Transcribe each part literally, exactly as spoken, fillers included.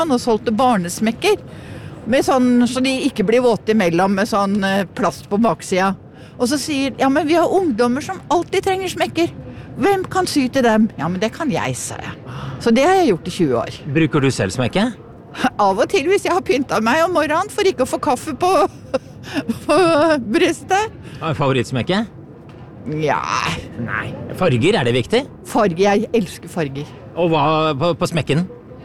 og solgte barnesmekker, med sånn, så de ikke blir våte imellom med sånn eh, plast på baksida. Og så sier, ja, men vi har ungdommer som alltid trenger smekker. Hvem kan sy til dem? Ja, men det kan jeg, sa jeg. Så det har jeg gjort i tjue år. Bruker du selv smekke? Av og til hvis jeg har pyntet meg om morgenen for ikke å få kaffe på, på brystet. Favorittsmekke? Ja. Nei. Farger, er det viktig? Farger, jeg elsker farger. Og hva på, på smekken?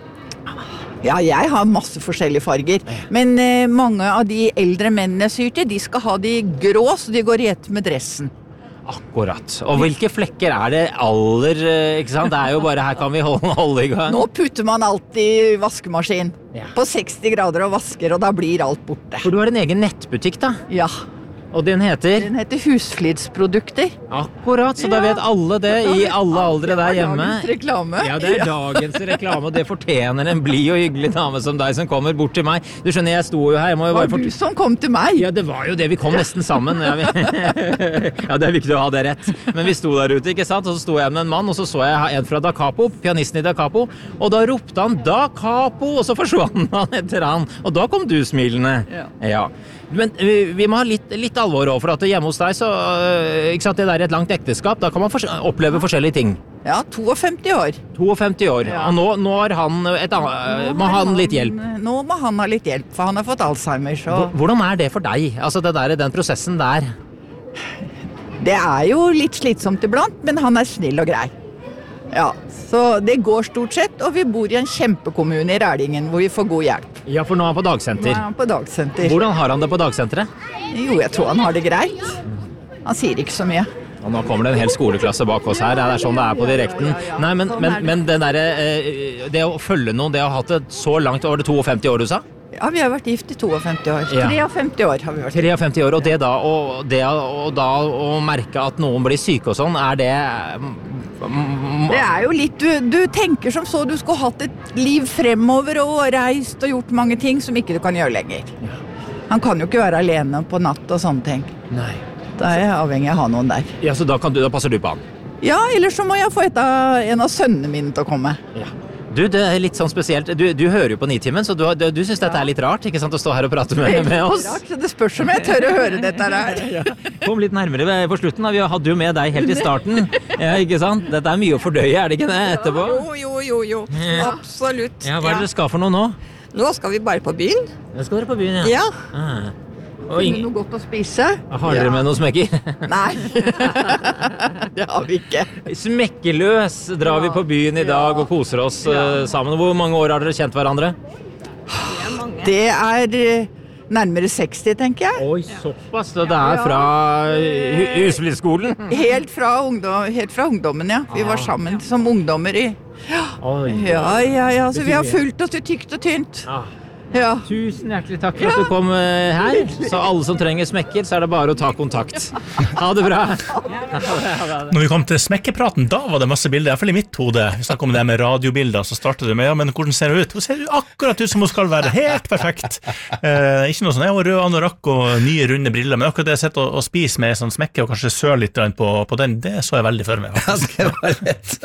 Ja, jeg har masse forskjellige farger. Men eh, mange av de eldre mennene syr til, de skal ha de grå, så de går i ett med dressen. Akkurat. Og hvilke flekker er det aller, ikke sant? Det er jo bare her kan vi holde, holde i gang. Nå putter man alt i vaskemaskin Ja. på seksti grader og vasker, og da blir alt borte. For du har en egen nettbutikk da, Ja, og den heter? den heter Husflidsprodukter. Akkurat, så da Ja. vet alle det i alle aldre der hjemme. Dagens reklame. Ja, det er dagens reklame, og det fortjener en blid og hyggelig dame som deg som kommer bort til meg. Du skjønner, jeg sto jo her, jeg må jo Var bare du fort... som kom til meg? Ja, det var jo det, vi kom nesten sammen. Ja, vi... ja, det er viktig å ha det rett. Men vi sto der ute, ikke sant? Og så sto jeg med en mann, og så så jeg en fra Da Capo, pianisten i Da Capo, og da ropte han Da Capo, og så forsvant han etter han. Og da kom du smilende. Ja. Ja. Men vi, vi må ha litt, litt alvor også, for at hjemme hos deg, så, øh, ikke sant, det der er et langt ekteskap, da kan man fors- oppleve forskjellige ting. Ja, femtito år. femtito år, Ja. og nå, nå har han, et, annet- må han litt hjelp. Nå må han ha litt hjelp, for han har fått Alzheimer, så... Hvordan er det for deg? Altså det der, den prosessen der. Det er jo litt slitsomt iblant, men han er snill og grei. Ja, så det går stort sett, og vi bor i en kjempekommune i Rælingen, hvor vi får god hjelp. Ja, for nå er han på Nå dagsenter. er han på dagsenter. Hvordan har han det på dagsenteret? Jo, jeg tror han har det greit. Han sier ikke så mye. Og nå kommer det en hel skoleklasse bak oss her, det er sånn det er på direkten. Nei, men, men, men det der, eh, det å følge noen, det å ha hatt det så langt, var det femtito år du sa? Ja, vi har vært gift i femtito år. Ja. femtitre år har vi vært gift. femtitre år, og det da, og det og da å merke at noen blir syke og sånn, er det... Det er jo litt, du, du tenker som så, du skulle hatt et liv fremover og reist og gjort mange ting som ikke du kan gjøre lenger. Han kan jo ikke være alene på natt og sånne ting. Nei. Da er jeg avhengig av å ha noen der. Ja, så da, kan du, da passer du på han? Ja, ellers så må jeg få et av, en av sønnene mine til å komme. Ja. Du, det er litt sånn spesielt. Du, du hører jo på Nitimen, så du, du, du synes dette er litt rart, ikke sant, å stå her og prate med, med oss? Rart, så det spørs om jeg tør å høre dette her. Ja. Kom litt nærmere på slutten, da. Vi hadde jo med deg helt i starten. Ja, ikke sant? Dette er mye å fordøye, er det ikke det, etterpå? Jo, jo, jo, jo. Absolutt. Ja, hva er det dere skal for noe nå? Nå skal vi bare på byen. Nå skal dere på byen, ja. Ja. Ah. Og Finne ingen... noe godt å spise? Har dere med noen smekker? Nei, det har vi ikke. Smekkeløs drar vi på byen i dag og koser oss eh, sammen. Hvor mange år har dere kjent hverandre? Det er eh, nærmere seksti, tenker jeg. Oi, såpass. Det er fra hu- Husflidsskolen. Helt fra, ungdom, helt fra ungdommen, ja. Vi var sammen som ungdommer i... Oi. Ja, ja, ja, så vi har fulgt oss i tykt og tynt. Ja. Ja. Tusen hjertelig takk for at du kom eh, her. Så alle som trenger smekker, så er det bare å ta kontakt. Ha det bra. Når vi kom til smekkepraten, da var det masse bilder, i hvert fall i mitt hode. Vi snakket om det med radiobilder, så startet du med, ja, men hvordan ser det ut? Hun ser akkurat ut som hun skal være, helt perfekt. Eh, ikke noe sånn, jeg var rød anorakk og nye runde briller, men akkurat det jeg sitter og, og spiser med sånn smekke, og kanskje sør litt på, på den, det så jeg veldig for meg. Ja, det var lett.